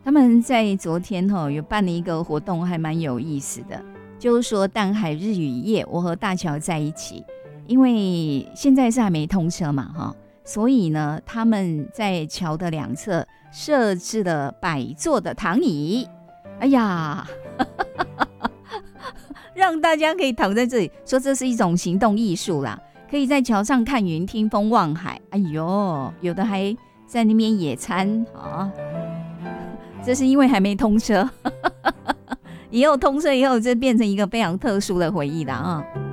他们在昨天有办了一个活动，还蛮有意思的，就是说淡海日与夜，我和大桥在一起。因为现在是还没通车嘛，所以呢，他们在桥的两侧设置了摆座的躺椅。哎呀，让大家可以躺在这里，说这是一种行动艺术啦，可以在桥上看云、听风、望海。哎呦，有的还在那边野餐啊。这是因为还没通车，以后通车以后，这变成一个非常特殊的回忆了啊。